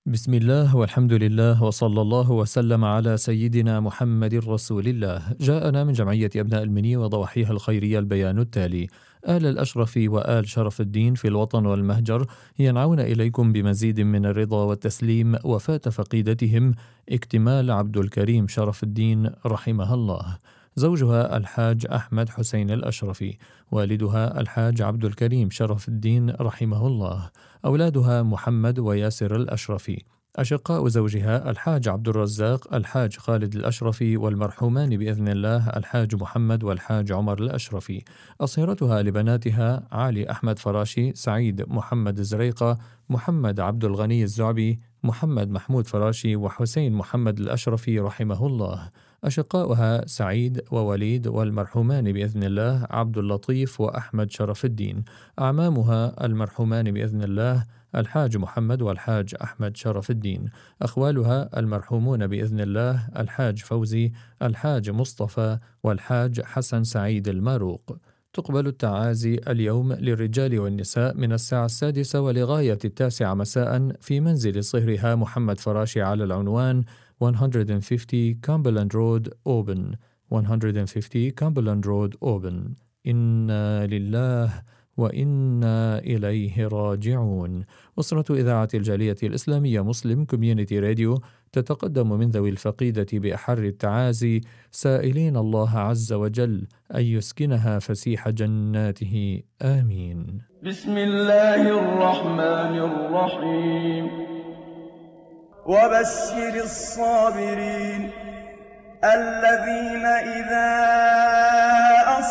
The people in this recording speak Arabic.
بسم الله والحمد لله وصلى الله وسلم على سيدنا محمد رسول الله. جاءنا من جمعية أبناء المني وضواحيها الخيرية البيان التالي: آل الأشرف وآل شرف الدين في الوطن والمهجر ينعون إليكم بمزيد من الرضا والتسليم وفاة فقيدتهم اكتمال عبد الكريم شرف الدين رحمها الله. زوجها الحاج أحمد حسين الأشرفي، والدها الحاج عبد الكريم شرف الدين رحمه الله، أولادها محمد وياسر الأشرفي، أشقاء زوجها الحاج عبد الرزاق الحاج خالد الأشرفي، والمرحومان بإذن الله الحاج محمد والحاج عمر الأشرفي. أصهرتها لبناتها علي أحمد فراشي، سعيد محمد زريقة، محمد عبد الغني الزعبي، محمد محمود فراشي، وحسين محمد الأشرفي رحمه الله. أشقاؤها سعيد ووليد، والمرحومان بإذن الله عبد اللطيف وأحمد شرف الدين. أعمامها المرحومان بإذن الله الحاج محمد والحاج أحمد شرف الدين. أخوالها المرحومون بإذن الله الحاج فوزي، الحاج مصطفى، والحاج حسن سعيد الماروق. تقبل التعازي اليوم للرجال والنساء من الساعة 6 ولغاية 9 مساء في منزل صهرها محمد فراشي على العنوان 150 Cumberland Road Auburn. 150 Cumberland Road Auburn. إنا لله وإنا إليه راجعون. أسرة إذاعة الجالية الإسلامية مسلم كوميونيتي راديو تتقدم من ذوي الفقيدة بأحر التعازي، سائلين الله عز وجل أن يسكنها فسيح جناته، آمين. بسم الله الرحمن الرحيم. وبشر الصابرين الذين إذا